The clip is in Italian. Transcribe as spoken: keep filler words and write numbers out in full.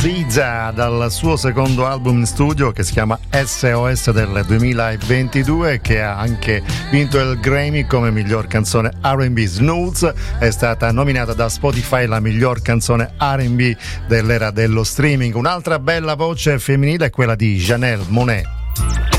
Ibiza dal suo secondo album in studio che si chiama S O S del duemilaventidue, che ha anche vinto il Grammy come miglior canzone R and B. Snooze è stata nominata da Spotify la miglior canzone R and B dell'era dello streaming. Un'altra bella voce femminile è quella di Janelle Monáe.